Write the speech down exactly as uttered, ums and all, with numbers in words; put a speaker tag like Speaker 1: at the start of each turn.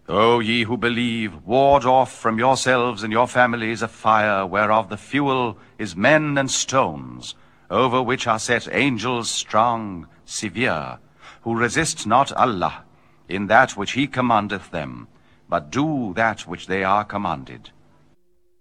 Speaker 1: O ye who believe, ward off from yourselves and your families a fire whereof the fuel is men and stones, over which are set angels strong, severe, who resist not Allah in that which he commandeth them, but do that which they are commanded.